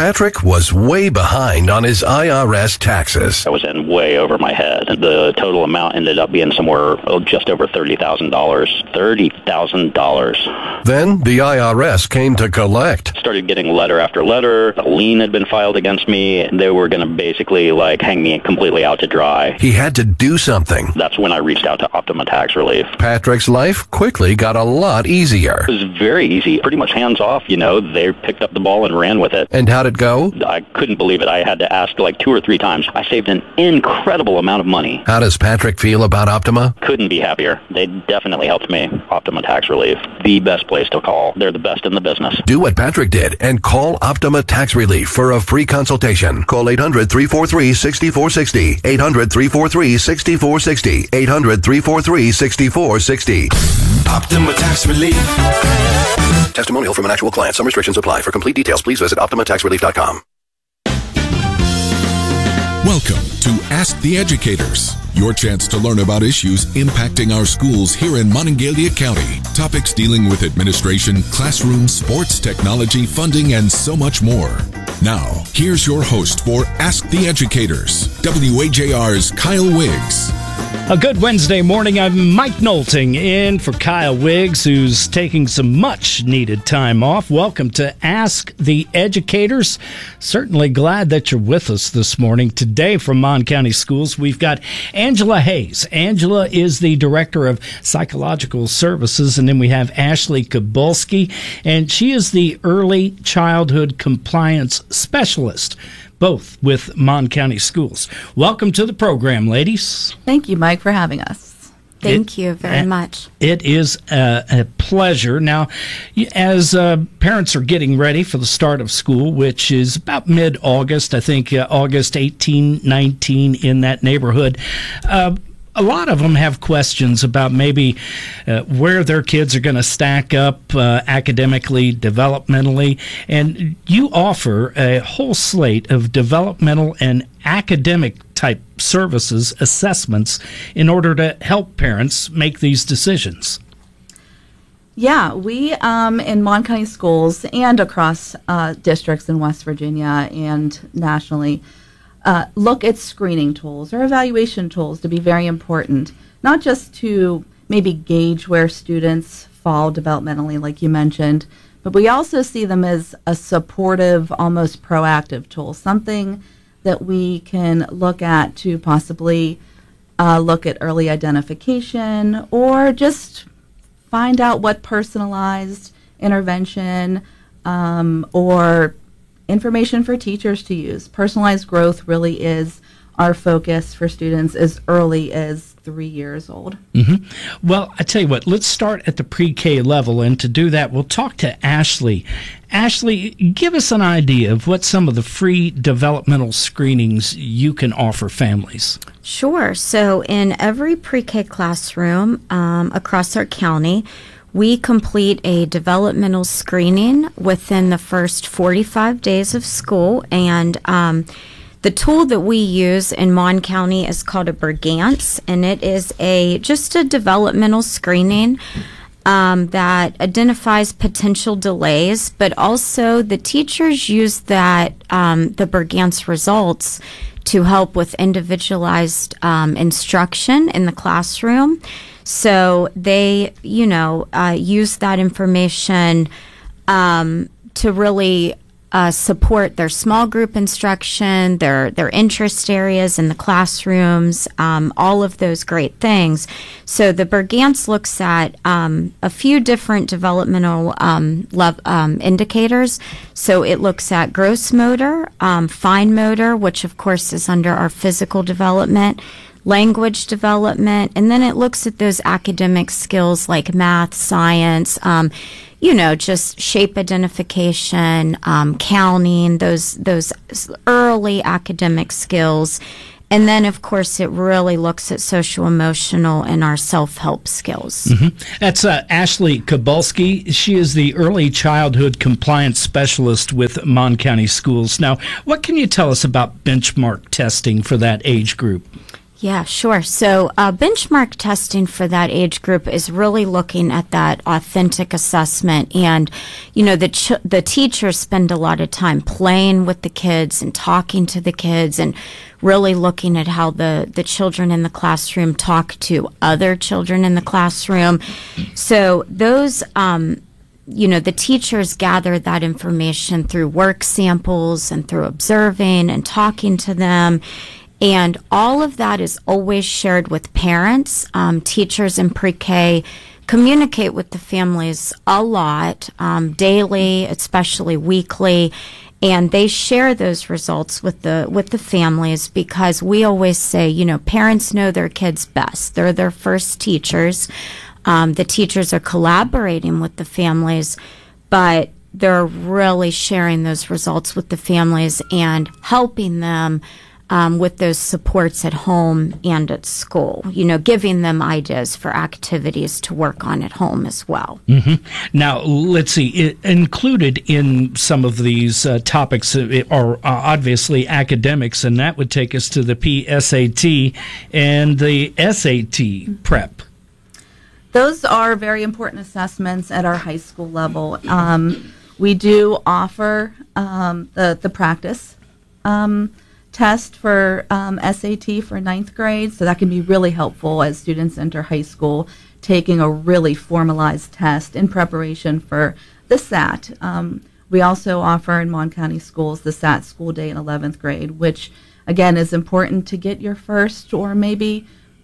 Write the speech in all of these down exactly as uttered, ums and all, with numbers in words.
Patrick was way behind on his I R S taxes. I was in way over my head. The total amount ended up being somewhere oh, just over thirty thousand dollars. thirty thousand dollars. Then the I R S came to collect. Started getting letter after letter. A lien had been filed against me. They were going to basically like hang me completely out to dry. He had to do something. That's when I reached out to Optima Tax Relief. Patrick's life quickly got a lot easier. It was very easy, pretty much hands off, you know. They picked up the ball and ran with it. And how'd it go? I couldn't believe it. I had to ask like two or three times. I saved an incredible amount of money. How does Patrick feel about Optima? Couldn't be happier. They definitely helped me. Optima Tax Relief, the best place to call. They're the best in the business. Do what Patrick did and call Optima Tax Relief for a free consultation. Call eight hundred, three four three, six four six zero. eight hundred, three four three, six four six zero. eight hundred, three four three, six four six zero. Optima Tax Relief. Testimonial from an actual client. Some restrictions apply. For complete details, please visit optima tax relief dot com. Welcome to Ask the Educators, your chance to learn about issues impacting our schools here in Monongalia County. Topics dealing with administration, classrooms, sports, technology, funding, and so much more. Now, here's your host for Ask the Educators, W A J R's Kyle Wiggs. A good Wednesday morning. I'm Mike Nolting in for Kyle Wiggs, who's taking some much-needed time off. Welcome to Ask the Educators. Certainly glad that you're with us this morning. Today from Mon County Schools, we've got Angela Hayes. Angela is the Director of Psychological Services, and then we have Ashley Kabolski, and she is the Early Childhood Compliance Specialist, both with Mon County Schools. Welcome to the program, ladies. Thank you, Mike, for having us. Thank it, you very much. It is a, a pleasure. Now, as uh, parents are getting ready for the start of school, which is about mid-August, I think uh, August eighteen, nineteen, in that neighborhood, uh, a lot of them have questions about maybe uh, where their kids are going to stack up uh, academically, developmentally, and you offer a whole slate of developmental and academic type services, assessments, in order to help parents make these decisions. Yeah, we um, in Mon County Schools and across uh, districts in West Virginia and nationally Uh, look at screening tools or evaluation tools to be very important, not just to maybe gauge where students fall developmentally, like you mentioned, but we also see them as a supportive, almost proactive tool, something that we can look at to possibly uh, look at early identification or just find out what personalized intervention um, or information for teachers to use. Personalized growth really is our focus for students as early as three years old. Mm-hmm. Well, I tell you what, let's start at the pre-K level, and to do that, we'll talk to Ashley. Ashley, give us an idea of what some of the free developmental screenings you can offer families. Sure. So in every pre-K classroom um, across our county, we complete a developmental screening within the first forty-five days of school, and um, the tool that we use in Mon County is called a Bergantz, and it is a just a developmental screening um, that identifies potential delays, but also the teachers use that um, the Bergantz results to help with individualized um, instruction in the classroom. So they, you know, uh, use that information um, to really uh, support their small group instruction, their their interest areas in the classrooms, um, all of those great things. So the Bergantz looks at um, a few different developmental um, love, um, indicators. So it looks at gross motor, um, fine motor, which of course is under our physical development, language development, and then it looks at those academic skills like math, science, um, you know, just shape identification, um, counting, those those early academic skills. And then, of course, it really looks at social emotional and our self-help skills. Mm-hmm. That's uh, Ashley Kabolski. She is the Early Childhood Compliance Specialist with Mon County Schools. Now, what can you tell us about benchmark testing for that age group? Yeah, sure. So uh, benchmark testing for that age group is really looking at that authentic assessment. And, you know, the ch- the teachers spend a lot of time playing with the kids and talking to the kids and really looking at how the, the children in the classroom talk to other children in the classroom. So those, um, you know, the teachers gather that information through work samples and through observing and talking to them. And all of that is always shared with parents. Um, teachers in pre-K communicate with the families a lot, um, daily, especially weekly, and they share those results with the with the families, because we always say, you know, parents know their kids best. They're their first teachers. Um, the teachers are collaborating with the families, but they're really sharing those results with the families and helping them Um, with those supports at home and at school, you know, giving them ideas for activities to work on at home as well. Mm-hmm. Now, let's see, it, included in some of these uh, topics are uh, obviously academics, and that would take us to the P S A T and the S A T prep. Those are very important assessments at our high school level. Um, we do offer um, the, the practice um test for um, S A T for ninth grade, so that can be really helpful as students enter high school, taking a really formalized test in preparation for the S A T. Um, we also offer in Mon County schools the S A T school day in eleventh grade, which again is important to get your first or maybe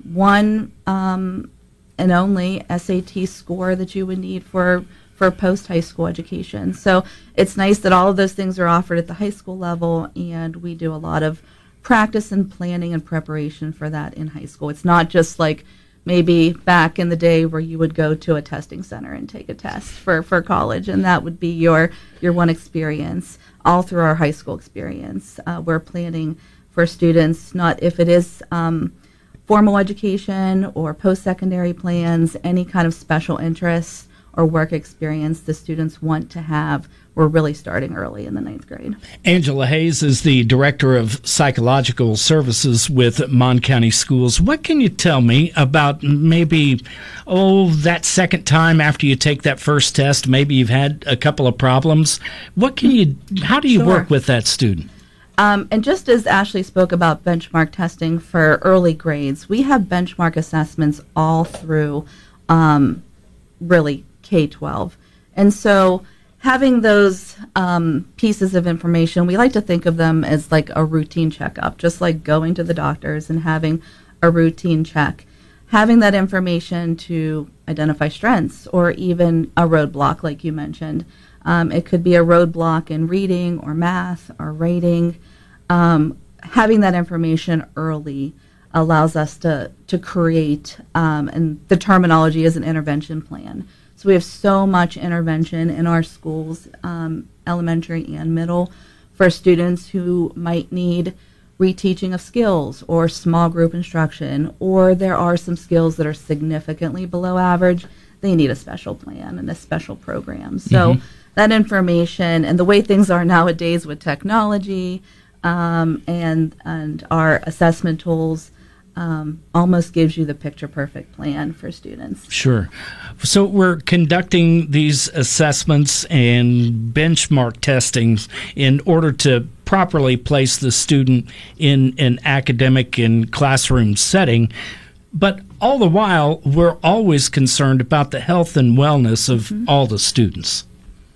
one um, and only S A T score that you would need for for post-high school education. So it's nice that all of those things are offered at the high school level, and we do a lot of practice and planning and preparation for that in high school. It's not just like maybe back in the day where you would go to a testing center and take a test for, for college, and that would be your, your one experience. All through our high school experience, uh, we're planning for students, not if it is um, formal education or post-secondary plans, any kind of special interests or work experience the students want to have. We're really starting early in the ninth grade. Angela Hayes is the Director of Psychological Services with Mon County Schools. What can you tell me about maybe, oh, that second time after you take that first test, maybe you've had a couple of problems? What can you, how do you Sure. work with that student? Um, and just as Ashley spoke about benchmark testing for early grades, we have benchmark assessments all through um, really K twelve. And so having those um, pieces of information, we like to think of them as like a routine checkup, just like going to the doctors and having a routine check. Having that information to identify strengths or even a roadblock, like you mentioned. Um, it could be a roadblock in reading or math or writing. Um, having that information early allows us to, to create, um, and the terminology is an intervention plan. So we have so much intervention in our schools, um, elementary and middle, for students who might need reteaching of skills or small group instruction, or there are some skills that are significantly below average. They need a special plan and a special program. So mm-hmm. that information and the way things are nowadays with technology um, and, and our assessment tools, Um, almost gives you the picture-perfect plan for students. Sure. So we're conducting these assessments and benchmark testings in order to properly place the student in an academic and classroom setting. But all the while, we're always concerned about the health and wellness of mm-hmm. all the students.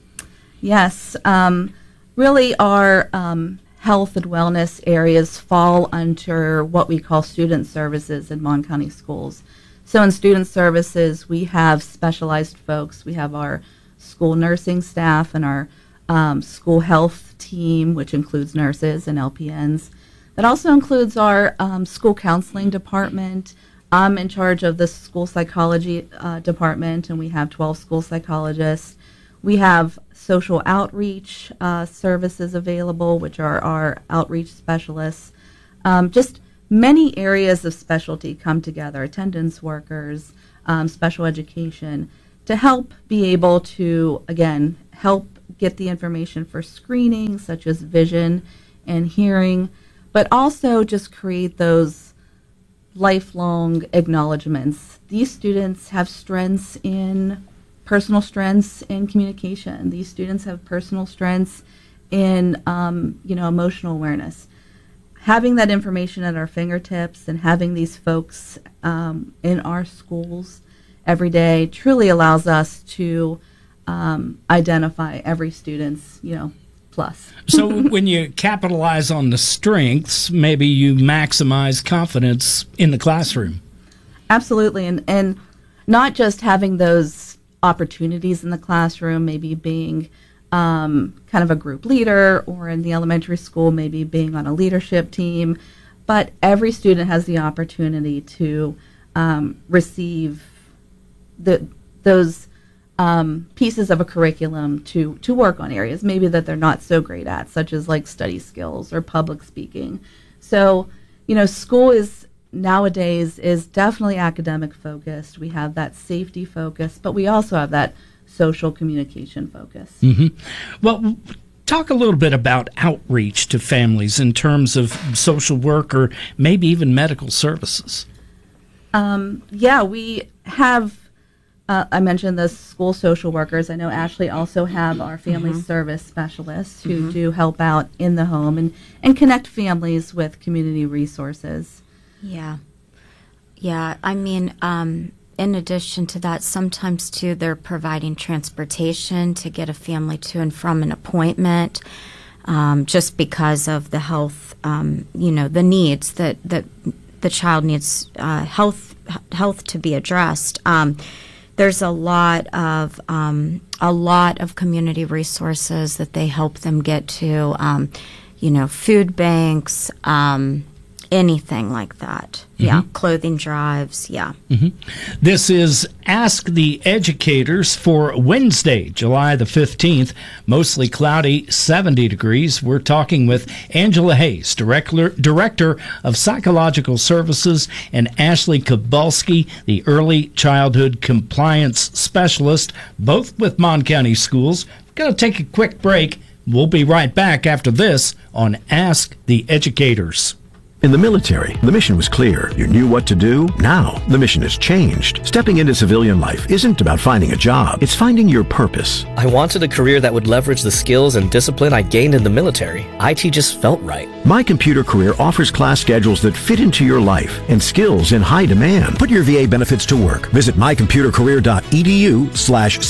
Yes. Um, really, our um, health and wellness areas fall under what we call student services in Mon County schools. So in student services, we have specialized folks. We have our school nursing staff and our um, school health team, which includes nurses and L P Ns. That also includes our um, school counseling department. I'm in charge of the school psychology uh, department, and we have twelve school psychologists. We have social outreach uh, services available, which are our outreach specialists. Um, just many areas of specialty come together, attendance workers, um, special education, to help be able to, again, help get the information for screening, such as vision and hearing, but also just create those lifelong acknowledgments. These students have strengths in personal strengths in communication. These students have personal strengths in, um, you know, emotional awareness. Having that information at our fingertips and having these folks um, in our schools every day truly allows us to um, identify every student's, you know, plus. So when you capitalize on the strengths, maybe you maximize confidence in the classroom. Absolutely, and and not just having those opportunities in the classroom, maybe being um, kind of a group leader, or in the elementary school, maybe being on a leadership team, but every student has the opportunity to um, receive the those um, pieces of a curriculum to to work on areas maybe that they're not so great at, such as like study skills or public speaking. So, you know, school is nowadays is definitely academic focused. We have that safety focus, but we also have that social communication focus. Mm-hmm. Well, talk a little bit about outreach to families in terms of social work or maybe even medical services. Um, yeah, we have, uh, I mentioned the school social workers. I know Ashley also have our family mm-hmm. service specialists who mm-hmm. do help out in the home and, and connect families with community resources. Yeah. Yeah. I mean, um, in addition to that, sometimes, too, they're providing transportation to get a family to and from an appointment um, just because of the health, um, you know, the needs that, that the child needs uh, health health to be addressed. Um, there's a lot of um, a lot of community resources that they help them get to, um, you know, food banks, um anything like that. Mm-hmm. Yeah, clothing drives, yeah. Mm-hmm. This is Ask the Educators for Wednesday, July the fifteenth. Mostly cloudy, seventy degrees. We're talking with Angela Hayes, Director, Director of Psychological Services, and Ashley Kowalski, the Early Childhood Compliance Specialist, both with Mon County Schools. Going to take a quick break. We'll be right back after this on Ask the Educators. In the military, the mission was clear. You knew what to do. Now, the mission has changed. Stepping into civilian life isn't about finding a job. It's finding your purpose. I wanted a career that would leverage the skills and discipline I gained in the military. I T just felt right. My Computer Career offers class schedules that fit into your life and skills in high demand. Put your V A benefits to work. Visit mycomputercareer.edu slash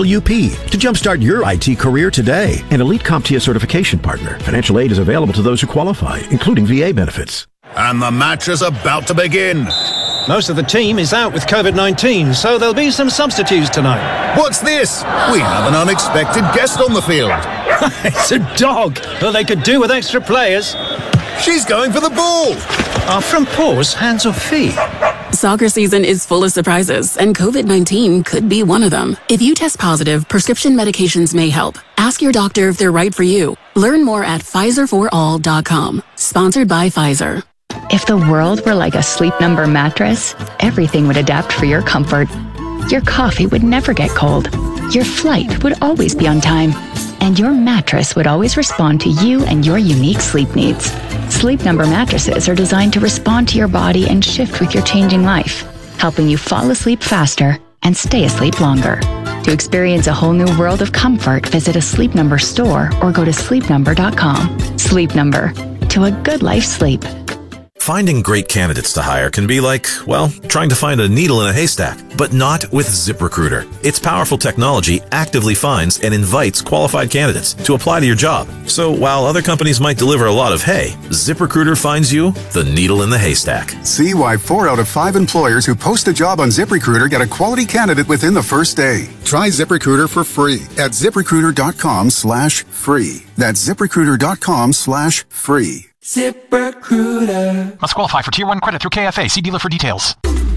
CWP to jumpstart your I T career today. An elite CompTIA certification partner. Financial aid is available to those who qualify, including V A benefits. And the match is about to begin. Most of the team is out with COVID nineteen, so there'll be some substitutes tonight. What's this? We have an unexpected guest on the field. It's a dog. Well, they could do with extra players. She's going for the ball. Are front paws hands or feet? Soccer season is full of surprises, and COVID nineteen could be one of them. If you test positive, prescription medications may help. Ask your doctor if they're right for you. Learn more at Pfizer for all dot com. Sponsored by Pfizer. If the world were like a Sleep Number mattress, everything would adapt for your comfort. Your coffee would never get cold. Your flight would always be on time. And your mattress would always respond to you and your unique sleep needs. Sleep Number mattresses are designed to respond to your body and shift with your changing life, helping you fall asleep faster and stay asleep longer. To experience a whole new world of comfort, visit a Sleep Number store or go to sleep number dot com. Sleep Number. To a good life sleep. Finding great candidates to hire can be like, well, trying to find a needle in a haystack, but not with ZipRecruiter. Its powerful technology actively finds and invites qualified candidates to apply to your job. So while other companies might deliver a lot of hay, ZipRecruiter finds you the needle in the haystack. See why four out of five employers who post a job on ZipRecruiter get a quality candidate within the first day. Try ZipRecruiter for free at ZipRecruiter.com slash free. That's ZipRecruiter.com slash free. ZipRecruiter. Must qualify for Tier one credit through K F A. See dealer for details.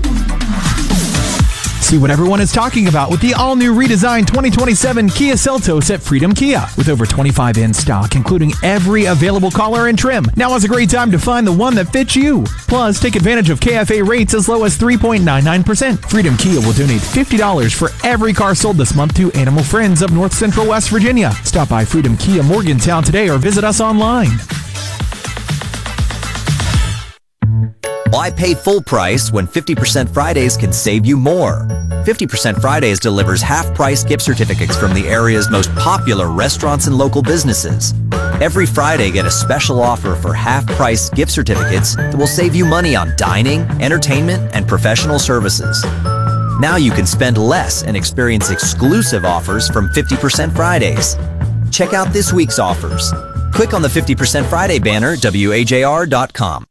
See what everyone is talking about with the all-new redesigned twenty twenty-seven Kia Seltos at Freedom Kia. With over twenty-five in stock, including every available color and trim. Now is a great time to find the one that fits you. Plus, take advantage of K F A rates as low as three point nine nine percent. Freedom Kia will donate fifty dollars for every car sold this month to Animal Friends of North Central West Virginia. Stop by Freedom Kia Morgantown today or visit us online. Why pay full price when fifty percent Fridays can save you more? fifty percent Fridays delivers half-price gift certificates from the area's most popular restaurants and local businesses. Every Friday, get a special offer for half-price gift certificates that will save you money on dining, entertainment, and professional services. Now you can spend less and experience exclusive offers from fifty percent Fridays. Check out this week's offers. Click on the fifty percent Friday banner at W A J R dot com.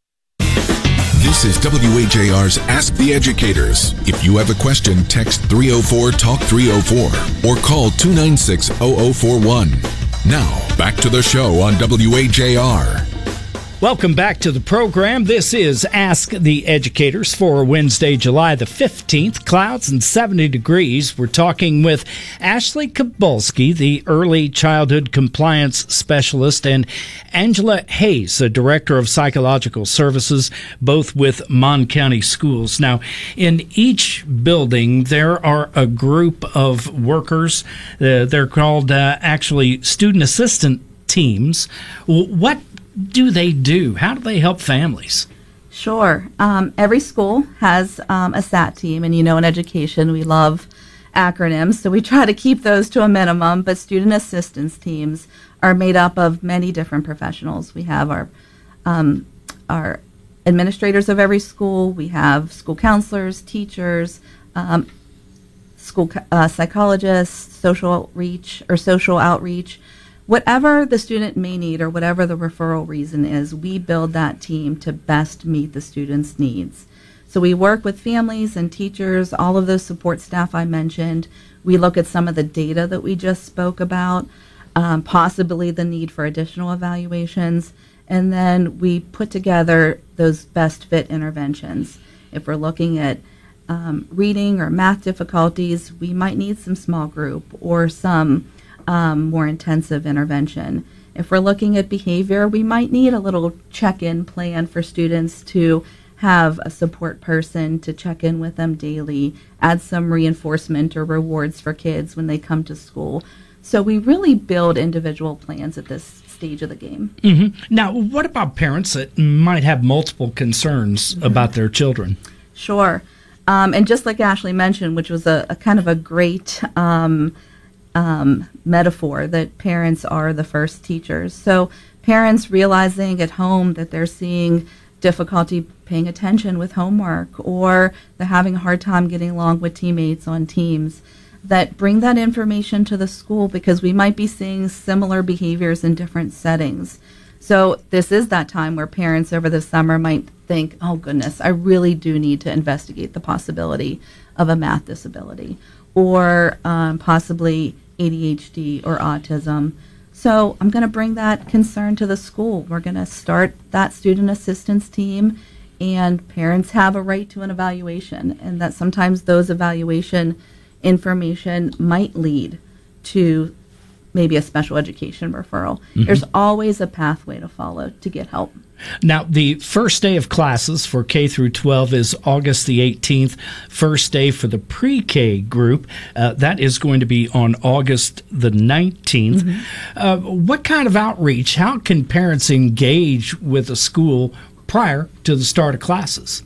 This is W A J R's Ask the Educators. If you have a question, text three oh four talk three oh four or call two nine six oh oh four one. Now, back to the show on W A J R. Welcome back to the program. This is Ask the Educators for Wednesday, July the fifteenth. Clouds and seventy degrees. We're talking with Ashley Kabolski, the Early Childhood Compliance Specialist, and Angela Hayes, the Director of Psychological Services, both with Mon County Schools. Now, in each building, there are a group of workers. Uh, they're called uh, actually student assistant teams. What do they do? How do they help families? Sure. Um, every school has um, a S A T team, and you know in education we love acronyms, so we try to keep those to a minimum, but student assistance teams are made up of many different professionals. We have our, um, our administrators of every school, we have school counselors, teachers, um, school uh, psychologists, social outreach or social outreach. Whatever the student may need or whatever the referral reason is, we build that team to best meet the student's needs. So we work with families and teachers, all of those support staff I mentioned. We look at some of the data that we just spoke about, um, possibly the need for additional evaluations, and then we put together those best fit interventions. If we're looking at um, reading or math difficulties, we might need some small group or some Um, more intensive intervention. If we're looking at behavior, we might need a little check-in plan for students to have a support person to check in with them daily, add some reinforcement or rewards for kids when they come to school. So we really build individual plans at this stage of the game. Mm-hmm. Now, what about parents that might have multiple concerns mm-hmm. about their children? Sure. Um, and just like Ashley mentioned, which was a, a kind of a great um, Um, metaphor that parents are the first teachers. So parents realizing at home that they're seeing difficulty paying attention with homework, or they're having a hard time getting along with teammates on teams, that bring that information to the school, because we might be seeing similar behaviors in different settings. So this is that time where parents over the summer might think, oh goodness, I really do need to investigate the possibility of a math disability, or um, possibly A D H D or autism. So I'm going to bring that concern to the school. We're going to start that student assistance team, and parents have a right to an evaluation, and that sometimes those evaluation information might lead to maybe a special education referral. Mm-hmm. There's always a pathway to follow to get help. Now, the first day of classes for K through twelve is August the eighteenth. First day for the pre-K group, uh, that is going to be on August the nineteenth. Mm-hmm. Uh, what kind of outreach, how can parents engage with a school prior to the start of classes?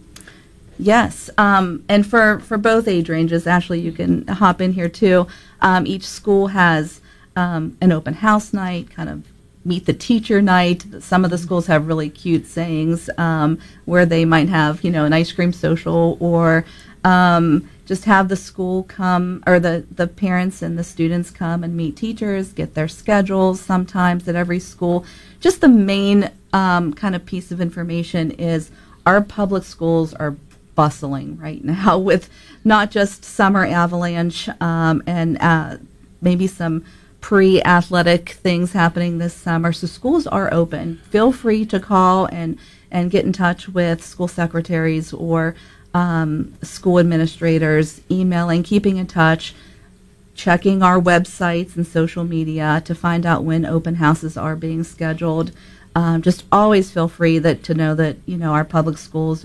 Yes, um, and for, for both age ranges, Ashley, you can hop in here too. Um, each school has um, an open house night, kind of meet the teacher night. Some of the schools have really cute sayings um, where they might have, you know, an ice cream social, or um, just have the school come, or the, the parents and the students come and meet teachers, get their schedules sometimes at every school. Just the main um, kind of piece of information is our public schools are bustling right now with not just summer avalanche um, and uh, maybe some pre-athletic things happening this summer. So schools are open. Feel free to call and, and get in touch with school secretaries or um, school administrators, emailing, keeping in touch, checking our websites and social media to find out when open houses are being scheduled. Um, just always feel free that to know that, you know, our public schools are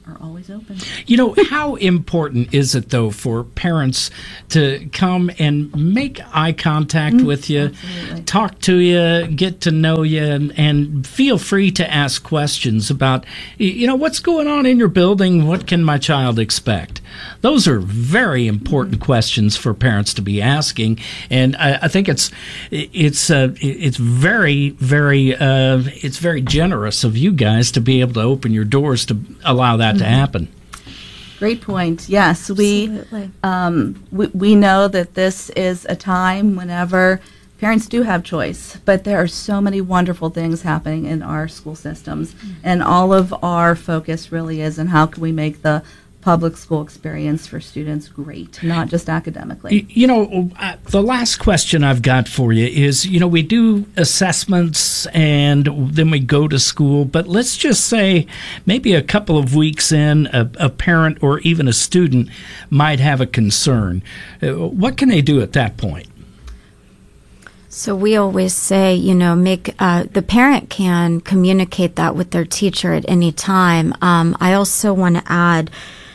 are always open. You know, how important is it, though, for parents to come and make eye contact mm, with you, absolutely. Talk to you, get to know you, and, and feel free to ask questions about, you know, what's going on in your building? What can my child expect? Those are very important questions for parents to be asking, and I, I think it's it's uh, it's very very uh, it's very generous of you guys to be able to open your doors to allow that mm-hmm. to happen. Great point. Yes, we, um, we we know that this is a time whenever parents do have choice, but there are so many wonderful things happening in our school systems, mm-hmm. and all of our focus really is on how can we make the public school experience for students great, not just academically. You know, uh, the last question I've got for you is, you know, we do assessments and then we go to school, but let's just say maybe a couple of weeks in, a, a parent or even a student might have a concern. Uh, what can they do at that point? So we always say, you know, make uh, the parent can communicate that with their teacher at any time. Um, I also want to add,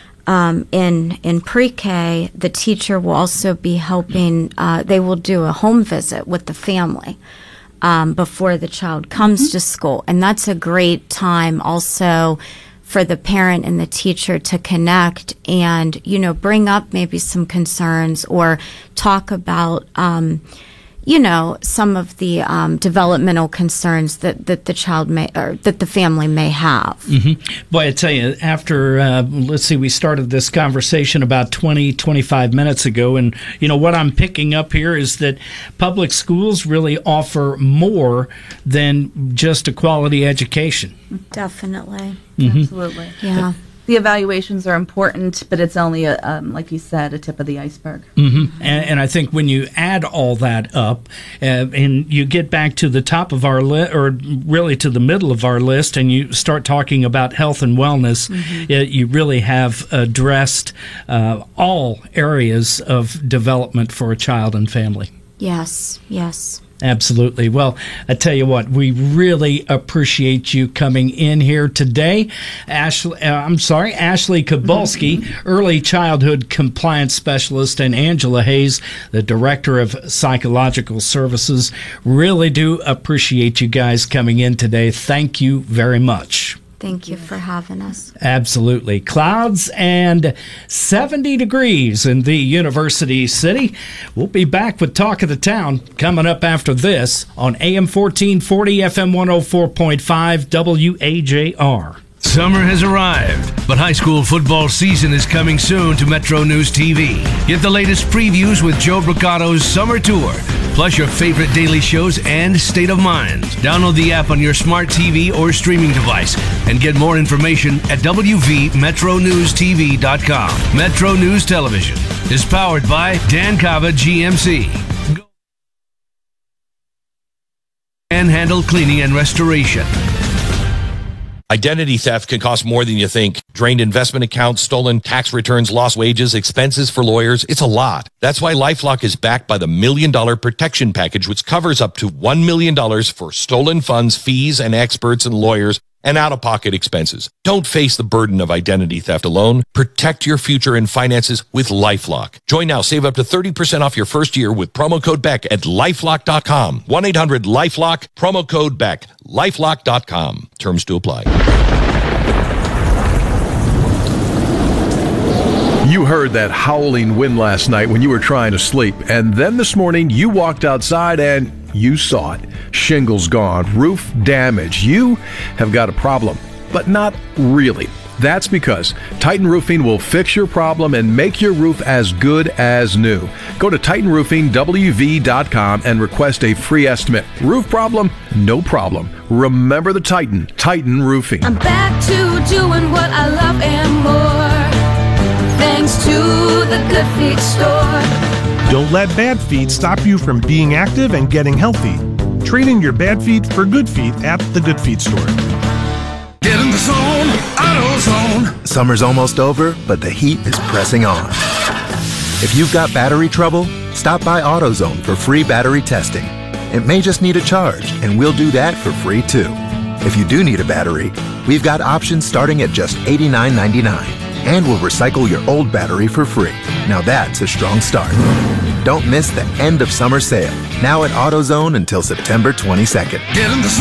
Um, in in pre-K, the teacher will also be helping. Uh, they will do a home visit with the family um, before the child comes mm-hmm. to school, and that's a great time also for the parent and the teacher to connect and, you know, bring up maybe some concerns or talk about, um, you know, some of the um, developmental concerns that, that the child may or that the family may have. Mm-hmm. Boy, I tell you, after, uh, let's see, we started this conversation about twenty, twenty-five minutes ago, and, you know, what I'm picking up here is that public schools really offer more than just a quality education. Definitely. Mm-hmm. Absolutely. Yeah. The evaluations are important, but it's only, a, um, like you said, a tip of the iceberg. Mm-hmm. And, and I think when you add all that up uh, and you get back to the top of our list, or really to the middle of our list, and you start talking about health and wellness, mm-hmm. uh, you really have addressed uh, all areas of development for a child and family. Yes, yes. Absolutely. Well, I tell you what, we really appreciate you coming in here today. Ashley, uh, I'm sorry, Ashley Kabalski, mm-hmm. Early Childhood Compliance Specialist, and Angela Hayes, the Director of Psychological Services. Really do appreciate you guys coming in today. Thank you very much. Thank you for having us. Absolutely. Clouds and seventy degrees in the University City. We'll be back with Talk of the Town coming up after this on A M fourteen forty, F M one oh four point five, W A J R. Summer has arrived, but high school football season is coming soon to Metro News T V. Get the latest previews with Joe Bricato's Summer Tour, plus your favorite daily shows and State of Mind. Download the app on your smart T V or streaming device and get more information at w v metro news t v dot com. Metro News Television is powered by Dan Cava G M C. Panhandle Cleaning and Restoration. Identity theft can cost more than you think. Drained investment accounts, stolen tax returns, lost wages, expenses for lawyers. It's a lot. That's why LifeLock is backed by the Million Dollar Protection Package, which covers up to one million dollars for stolen funds, fees, and experts and lawyers, and out-of-pocket expenses. Don't face the burden of identity theft alone. Protect your future and finances with LifeLock. Join now. Save up to thirty percent off your first year with promo code Beck at lifelock dot com. one eight hundred lifelock, promo code Beck, lifelock dot com. Terms to apply. You heard that howling wind last night when you were trying to sleep, and then this morning you walked outside and you saw it. Shingles gone, roof damage. You have got a problem, but not really. That's because Titan Roofing will fix your problem and make your roof as good as new. Go to titan roofing w v dot com and request a free estimate. Roof problem? No problem. Remember the Titan, Titan Roofing. I'm back to doing what I love and more, thanks to the Good Feet store. Don't let bad feet stop you from being active and getting healthy. Trade in your bad feet for good feet at the Good Feet store. Get in the zone, AutoZone. Summer's almost over, but the heat is pressing on. If you've got battery trouble, stop by AutoZone for free battery testing. It may just need a charge, and we'll do that for free too. If you do need a battery, We've got options starting at just eighty-nine ninety-nine. And we'll recycle your old battery for free. Now that's a strong start. Don't miss the end of summer sale. Now at AutoZone until September twenty-second. Get in the